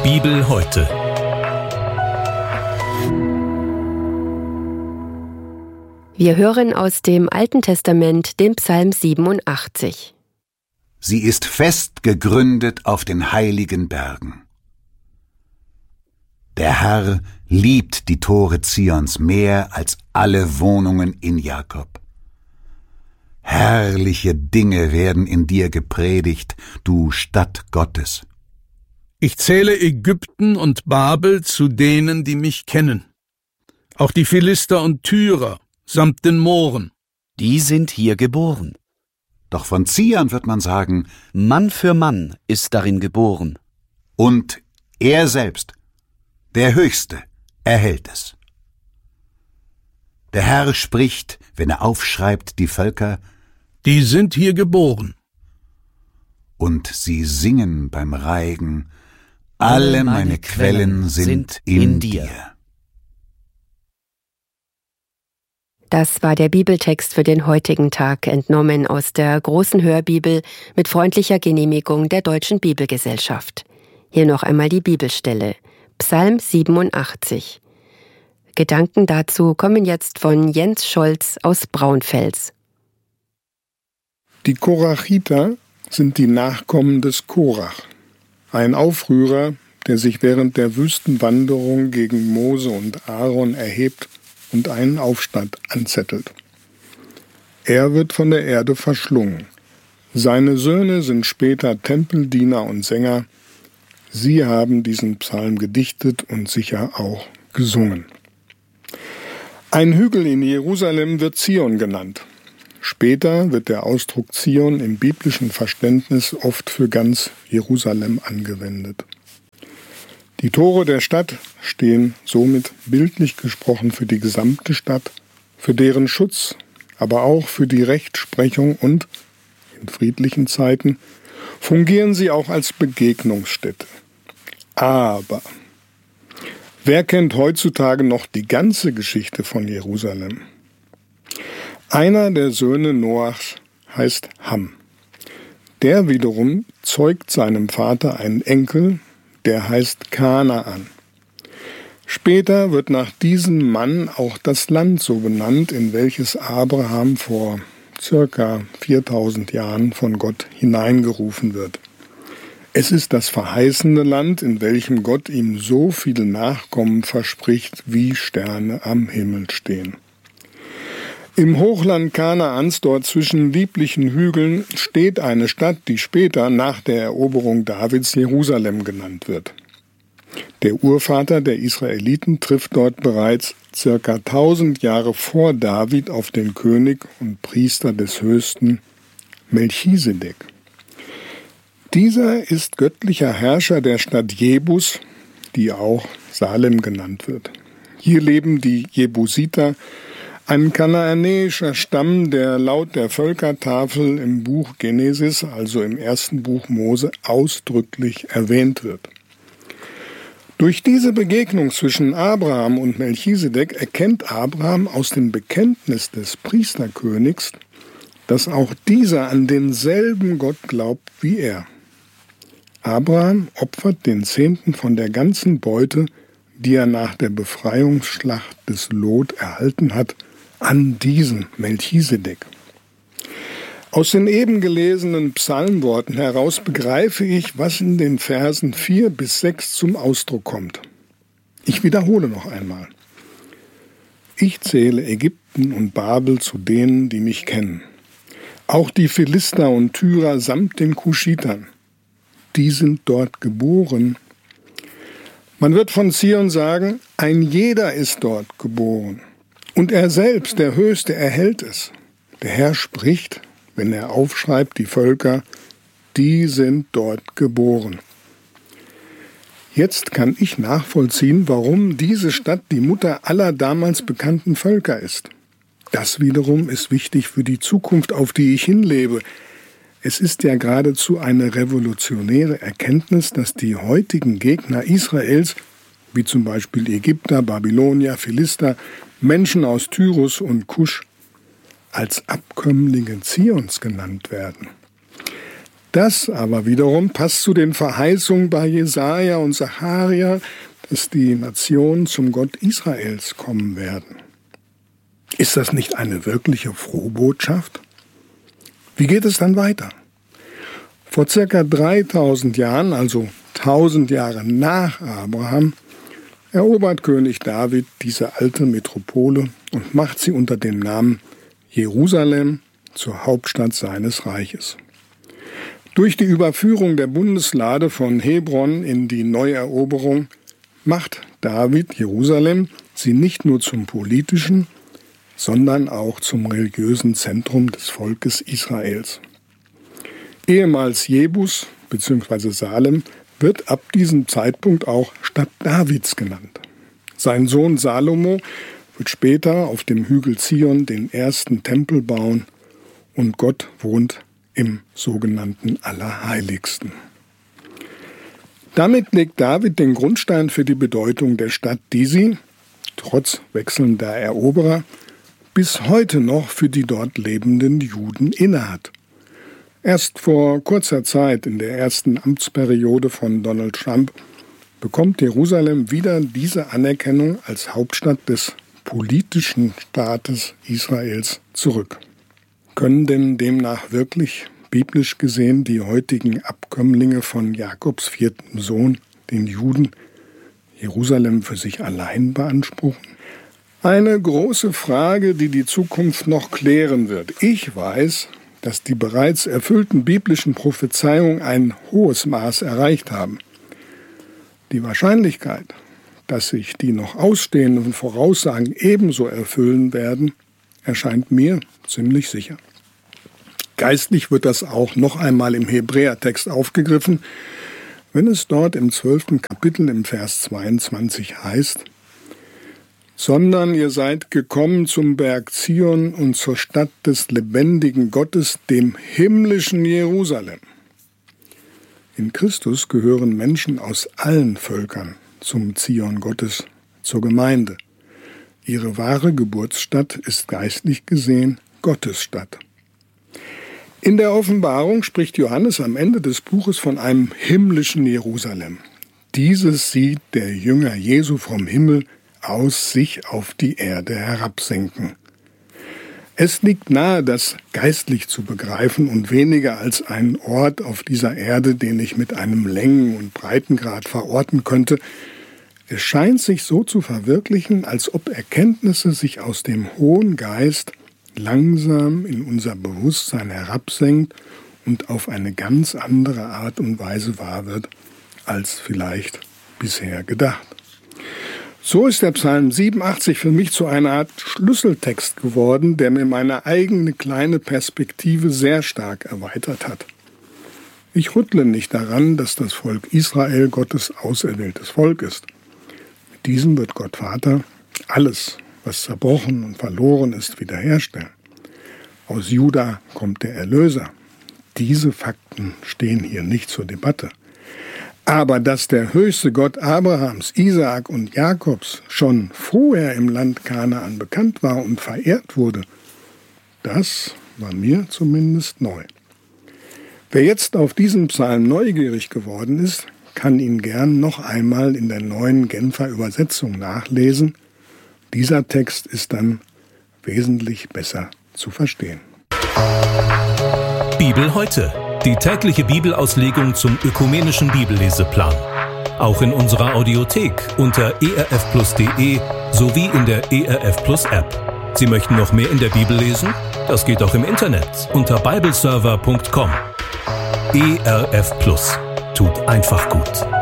Bibel heute. Wir hören aus dem Alten Testament den Psalm 87. Sie ist fest gegründet auf den heiligen Bergen. Der Herr liebt die Tore Zions mehr als alle Wohnungen in Jakob. Herrliche Dinge werden in dir gepredigt, du Stadt Gottes. Ich zähle Ägypten und Babel zu denen, die mich kennen. Auch die Philister und Tyrer samt den Mohren. Die sind hier geboren. Doch von Zion wird man sagen, Mann für Mann ist darin geboren. und er selbst, der Höchste, erhält es. Der Herr spricht, wenn er aufschreibt die Völker, Die sind hier geboren. und sie singen beim Reigen, alle meine Quellen sind in dir. Das war der Bibeltext für den heutigen Tag, entnommen aus der großen Hörbibel mit freundlicher Genehmigung der Deutschen Bibelgesellschaft. Hier noch einmal die Bibelstelle, Psalm 87. Gedanken dazu kommen jetzt von Jens Scholz aus Braunfels. Die Korachiter sind die Nachkommen des Korach, ein Aufrührer, der sich während der Wüstenwanderung gegen Mose und Aaron erhebt und einen Aufstand anzettelt. Er wird von der Erde verschlungen. Seine Söhne sind später Tempeldiener und Sänger. Sie haben diesen Psalm gedichtet und sicher auch gesungen. Ein Hügel in Jerusalem wird Zion genannt. Später wird der Ausdruck Zion im biblischen Verständnis oft für ganz Jerusalem angewendet. Die Tore der Stadt stehen somit bildlich gesprochen für die gesamte Stadt, für deren Schutz, aber auch für die Rechtsprechung und, in friedlichen Zeiten, fungieren sie auch als Begegnungsstätte. Aber wer kennt heutzutage noch die ganze Geschichte von Jerusalem? Einer der Söhne Noachs heißt Ham. Der wiederum zeugt seinem Vater einen Enkel, der heißt Kanaan. Später wird nach diesem Mann auch das Land so benannt, in welches Abraham vor circa 4000 Jahren von Gott hineingerufen wird. Es ist das verheißene Land, in welchem Gott ihm so viele Nachkommen verspricht, wie Sterne am Himmel stehen. Im Hochland Kanaans, dort zwischen lieblichen Hügeln, steht eine Stadt, die später nach der Eroberung Davids Jerusalem genannt wird. Der Urvater der Israeliten trifft dort bereits ca. 1000 Jahre vor David auf den König und Priester des Höchsten, Melchisedek. Dieser ist göttlicher Herrscher der Stadt Jebus, die auch Salem genannt wird. Hier leben die Jebusiter, ein kanaanäischer Stamm, der laut der Völkertafel im Buch Genesis, also im ersten Buch Mose, ausdrücklich erwähnt wird. Durch diese Begegnung zwischen Abraham und Melchisedek erkennt Abraham aus dem Bekenntnis des Priesterkönigs, dass auch dieser an denselben Gott glaubt wie er. Abraham opfert den Zehnten von der ganzen Beute, die er nach der Befreiungsschlacht des Lot erhalten hat, an diesen Melchisedek. Aus den eben gelesenen Psalmworten heraus begreife ich, was in den Versen 4 bis 6 zum Ausdruck kommt. Ich wiederhole noch einmal. Ich zähle Ägypten und Babel zu denen, die mich kennen. Auch die Philister und Tyrer samt den Kuschitern. Die sind dort geboren. Man wird von Zion sagen, ein jeder ist dort geboren. Und er selbst, der Höchste, erhält es. Der Herr spricht, wenn er aufschreibt, die Völker, die sind dort geboren. Jetzt kann ich nachvollziehen, warum diese Stadt die Mutter aller damals bekannten Völker ist. Das wiederum ist wichtig für die Zukunft, auf die ich hinlebe. Es ist ja geradezu eine revolutionäre Erkenntnis, dass die heutigen Gegner Israels, wie zum Beispiel Ägypter, Babylonier, Philister, Menschen aus Tyrus und Kusch, als Abkömmlinge Zions genannt werden. Das aber wiederum passt zu den Verheißungen bei Jesaja und Sacharja, dass die Nationen zum Gott Israels kommen werden. Ist das nicht eine wirkliche Frohbotschaft? Wie geht es dann weiter? Vor ca. 3000 Jahren, also 1000 Jahre nach Abraham, erobert König David diese alte Metropole und macht sie unter dem Namen Jerusalem zur Hauptstadt seines Reiches. Durch die Überführung der Bundeslade von Hebron in die Neueroberung macht David Jerusalem sie nicht nur zum politischen, sondern auch zum religiösen Zentrum des Volkes Israels. Ehemals Jebus bzw. Salem wird ab diesem Zeitpunkt auch Stadt Davids genannt. Sein Sohn Salomo wird später auf dem Hügel Zion den ersten Tempel bauen und Gott wohnt im sogenannten Allerheiligsten. Damit legt David den Grundstein für die Bedeutung der Stadt, die sie, trotz wechselnder Eroberer, bis heute noch für die dort lebenden Juden innehat. Erst vor kurzer Zeit, in der ersten Amtsperiode von Donald Trump, bekommt Jerusalem wieder diese Anerkennung als Hauptstadt des politischen Staates Israels zurück. Können denn demnach wirklich, biblisch gesehen, die heutigen Abkömmlinge von Jakobs viertem Sohn, den Juden, Jerusalem für sich allein beanspruchen? Eine große Frage, die die Zukunft noch klären wird. Ich weiß, dass die bereits erfüllten biblischen Prophezeiungen ein hohes Maß erreicht haben. Die Wahrscheinlichkeit, dass sich die noch ausstehenden Voraussagen ebenso erfüllen werden, erscheint mir ziemlich sicher. Geistlich wird das auch noch einmal im Hebräertext aufgegriffen, wenn es dort im 12. Kapitel im Vers 22 heißt: Sondern ihr seid gekommen zum Berg Zion und zur Stadt des lebendigen Gottes, dem himmlischen Jerusalem. In Christus gehören Menschen aus allen Völkern zum Zion Gottes, zur Gemeinde. Ihre wahre Geburtsstadt ist geistlich gesehen Gottes Stadt. In der Offenbarung spricht Johannes am Ende des Buches von einem himmlischen Jerusalem. Dieses sieht der Jünger Jesu vom Himmel aus sich auf die Erde herabsenken. Es liegt nahe, das geistlich zu begreifen und weniger als einen Ort auf dieser Erde, den ich mit einem Längen- und Breitengrad verorten könnte. Es scheint sich so zu verwirklichen, als ob Erkenntnisse sich aus dem hohen Geist langsam in unser Bewusstsein herabsenkt und auf eine ganz andere Art und Weise wahr wird, als vielleicht bisher gedacht. So ist der Psalm 87 für mich zu einer Art Schlüsseltext geworden, der mir meine eigene kleine Perspektive sehr stark erweitert hat. Ich rüttle nicht daran, dass das Volk Israel Gottes auserwähltes Volk ist. Mit diesem wird Gott Vater alles, was zerbrochen und verloren ist, wiederherstellen. Aus Juda kommt der Erlöser. Diese Fakten stehen hier nicht zur Debatte. Aber dass der höchste Gott Abrahams, Isaak und Jakobs schon vorher im Land Kanaan bekannt war und verehrt wurde, das war mir zumindest neu. Wer jetzt auf diesen Psalm neugierig geworden ist, kann ihn gern noch einmal in der neuen Genfer Übersetzung nachlesen. Dieser Text ist dann wesentlich besser zu verstehen. Bibel heute. Die tägliche Bibelauslegung zum ökumenischen Bibelleseplan. Auch in unserer Audiothek unter erfplus.de sowie in der ERF Plus App. Sie möchten noch mehr in der Bibel lesen? Das geht auch im Internet unter bibleserver.com. ERF Plus. Tut einfach gut.